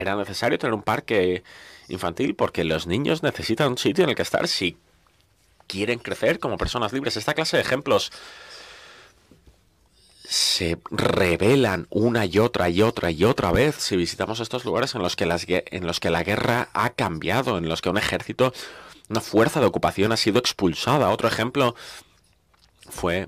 Era necesario tener un parque infantil porque los niños necesitan un sitio en el que estar si quieren crecer como personas libres. Esta clase de ejemplos se revelan una y otra y otra y otra vez si visitamos estos lugares en los que, en los que la guerra ha cambiado, en los que un ejército, una fuerza de ocupación ha sido expulsada. Otro ejemplo fue